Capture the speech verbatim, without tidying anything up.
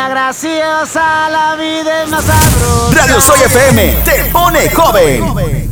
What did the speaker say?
está graciosa, la vida es más sabrosa. Radio Soy F M te pone joven.